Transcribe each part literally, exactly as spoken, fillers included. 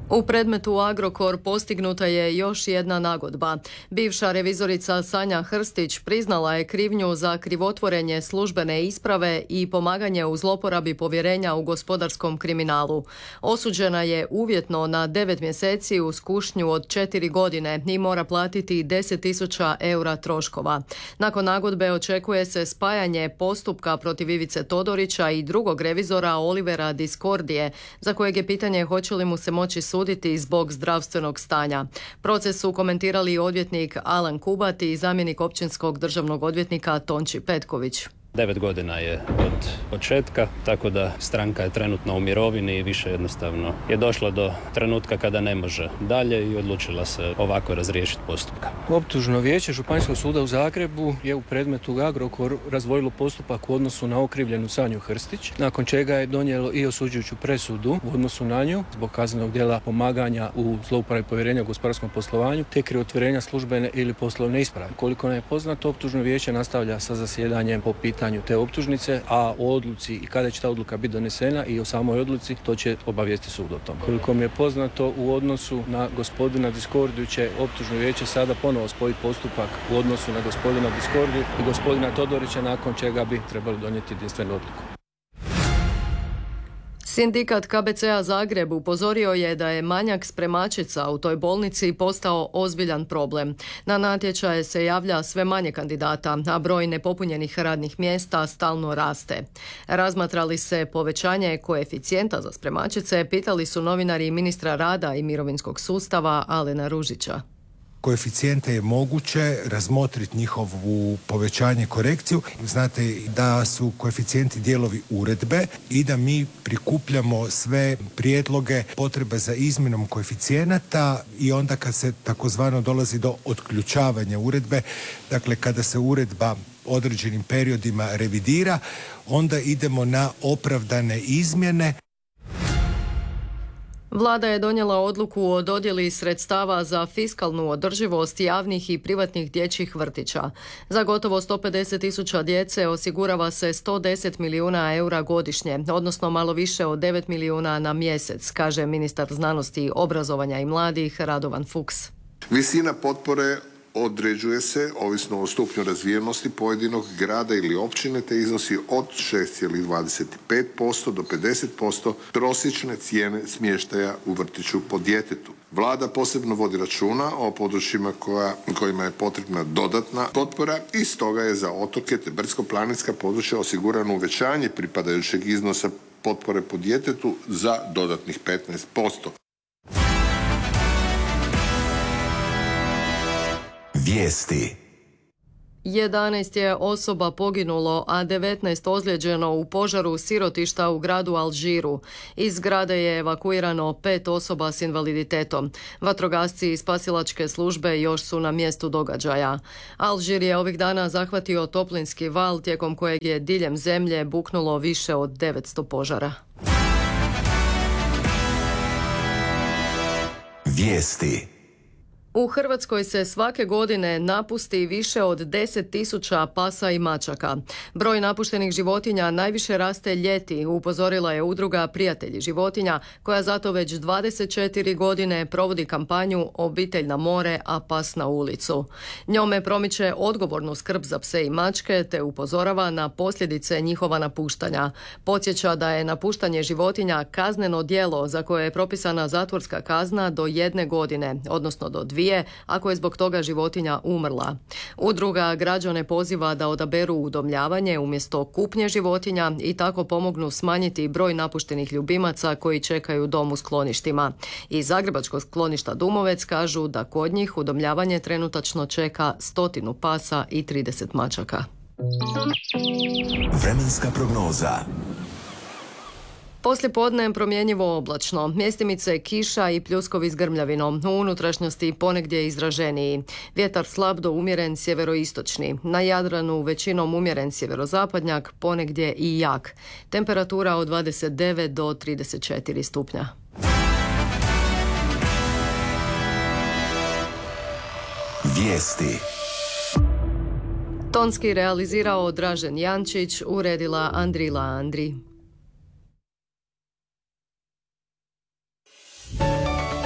U predmetu Agrokor postignuta je još jedna nagodba. Bivša revizorica Sanja Hrstić priznala je krivnju za krivotvorenje službene isprave i pomaganje u zloporabi povjerenja u gospodarskom kriminalu. Osuđena je uvjetno na devet mjeseci uz kušnju od četiri godine i mora platiti deset tisuća eura troškova. Nakon nagodbe očekuje se spajanje postupka protiv Ivice Todorića i drugog revizora Olivera Diskordije, za kojeg je pitanje hoće li mu se moći suditi zbog zdravstvenog stanja. Proces su komentirali odvjetnik Alan Kubat i zamjenik općinskog državnog odvjetnika Tonči Petković. Devet godina je od početka, tako da stranka je trenutno u mirovini i više jednostavno je došla do trenutka kada ne može dalje i odlučila se ovako razriješiti postupka. Optužno vijeće Županijskog suda u Zagrebu je u predmetu Agrokor razdvojilo postupak u odnosu na okrivljenu Sanju Hrstić, nakon čega je donijelo i osuđujuću presudu u odnosu na nju zbog kaznenog djela pomaganja u zlouporabi povjerenja u gospodarskom poslovanju te krivotvorenja službene ili poslovne isprave. Koliko nam je poznato, optužno vijeće nastavlja sa zasjedanjem po pitanju te optužnice, a o odluci i kada će ta odluka biti donesena i o samoj odluci, to će obavijesti sud o tom. Koliko mi je poznato, u odnosu na gospodina Diskordiju će optužno vijeće sada ponovo spojiti postupak u odnosu na gospodina Diskordiju i gospodina Todorića, nakon čega bi trebalo donijeti jedinstvenu odluku. Sindikat K B C-a Zagreb upozorio je da je manjak spremačica u toj bolnici postao ozbiljan problem. Na natječaje se javlja sve manje kandidata, a broj nepopunjenih radnih mjesta stalno raste. Razmatrali se povećanje koeficijenta za spremačice, pitali su novinari ministra rada i mirovinskog sustava Alena Ružića. Koeficijente je moguće razmotriti njihovu povećanje, korekciju. Znate da su koeficijenti dijelovi uredbe i da mi prikupljamo sve prijedloge, potrebe za izmjenom koeficijenata i onda kad se takozvano dolazi do otključavanja uredbe, dakle kada se uredba određenim periodima revidira, onda idemo na opravdane izmjene. Vlada je donijela odluku o dodjeli sredstava za fiskalnu održivost javnih i privatnih dječjih vrtića. Za gotovo sto pedeset tisuća djece osigurava se sto deset milijuna eura godišnje, odnosno malo više od devet milijuna na mjesec, kaže ministar znanosti, obrazovanja i mladih Radovan Fuchs. Visina potpore određuje se ovisno o stupnju razvijenosti pojedinog grada ili općine te iznosi od šest zarez dvadeset pet posto do pedeset posto prosječne cijene smještaja u vrtiću po djetetu. Vlada posebno vodi računa o područjima koja, kojima je potrebna dodatna potpora i stoga je za otoke te brdsko-planinska područja osigurano uvećanje pripadajućeg iznosa potpore po djetetu za dodatnih petnaest posto. Vijesti. jedanaest je osoba poginulo, a devetnaest ozlijeđeno u požaru sirotišta u gradu Alžiru. Iz zgrade je evakuirano pet osoba s invaliditetom. Vatrogasci i spasilačke službe još su na mjestu događaja. Alžir je ovih dana zahvatio toplinski val tijekom kojeg je diljem zemlje buknulo više od devetsto požara. Vijesti. U Hrvatskoj se svake godine napusti više od deset tisuća pasa i mačaka. Broj napuštenih životinja najviše raste ljeti, upozorila je udruga Prijatelji životinja, koja zato već dvadeset četiri godine provodi kampanju Obitelj na more, a pas na ulicu. Njome promiče odgovornu skrb za pse i mačke, te upozorava na posljedice njihova napuštanja. Podsjeća da je napuštanje životinja kazneno djelo za koje je propisana zatvorska kazna do jedne godine, odnosno do dvije, ako je zbog toga životinja umrla. Udruga građane poziva da odaberu udomljavanje umjesto kupnje životinja i tako pomognu smanjiti broj napuštenih ljubimaca koji čekaju dom u skloništima. Iz zagrebačkog skloništa Dumovec kažu da kod njih udomljavanje trenutačno čeka stotinu pasa i trideset mačaka. Vremenska prognoza. Poslije podne promjenjivo oblačno, mjestimice kiša i pljuskovi s grmljavinom, u unutrašnjosti ponegdje izraženiji. Vjetar slab do umjeren sjeveroistočni, na Jadranu većinom umjeren sjeverozapadnjak, ponegdje i jak. Temperatura od dvadeset devet do trideset četiri stupnja. Vijesti. Tonski realizirao Dražen Jančić, uredila Andrila Andri.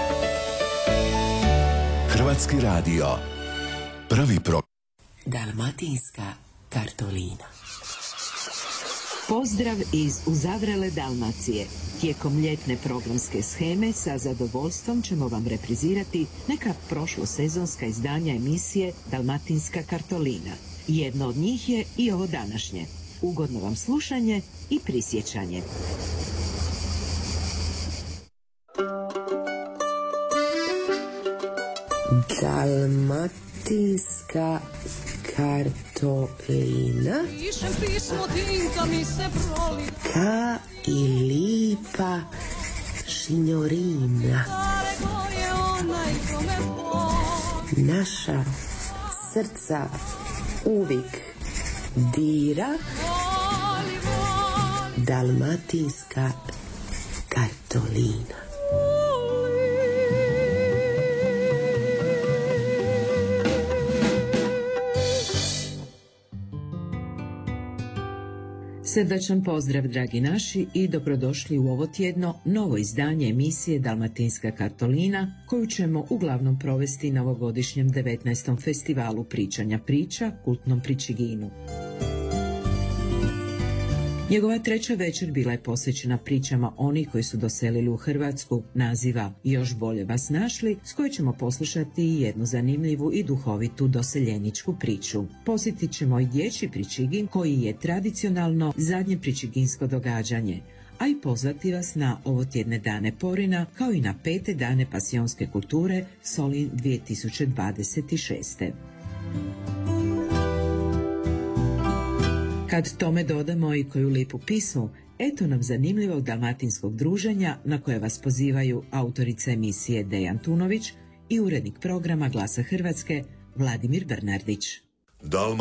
Hrvatski radio. Prvi pro... Dalmatinska kartolina. Pozdrav iz uzavrele Dalmacije. Tijekom ljetne programske sheme sa zadovoljstvom ćemo vam reprizirati neka prošlosezonska izdanja emisije Dalmatinska kartolina. Jedno od njih je i ovo današnje. Ugodno vam slušanje i prisjećanje. Dalmatinska kartolina. Pišem pismo, tinta mi se proli. Ka i lipa šinjorina. Naša srca uvijek dira. Dalmatinska kartolina. Srdačan pozdrav, dragi naši, i dobrodošli u ovo tjedno novo izdanje emisije Dalmatinska kartolina, koju ćemo uglavnom provesti na ovogodišnjem devetnaestom festivalu pričanja priča, kultnom Pričiginu. Njegova treća večer bila je posvećena pričama onih koji su doselili u Hrvatsku, naziva Još bolje vas našli, s koje ćemo poslušati i jednu zanimljivu i duhovitu doseljeničku priču. Posjetit ćemo i dječji Pričigin, koji je tradicionalno zadnje pričiginsko događanje, a i pozvati vas na ovotjedne dane Porina, kao i na pete dane pasionske kulture Solin dvije tisuće dvadeset šest. Kad tome dodamo i koju lipu pismu, eto nam zanimljivog dalmatinskog druženja na koje vas pozivaju autorica emisije Dejan Tunović i urednik programa Glasa Hrvatske Vladimir Bernardić.